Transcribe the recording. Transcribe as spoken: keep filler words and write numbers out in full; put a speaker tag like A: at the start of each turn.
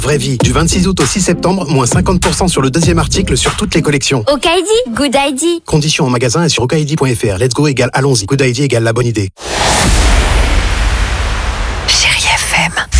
A: Vraie vie, du vingt-six août au six septembre, moins cinquante pour cent sur le deuxième article sur toutes les collections.
B: Okaidi, good idea.
A: Conditions en magasin et sur okaidi point fr. Let's go égale allons-y. Good idea égale la bonne idée.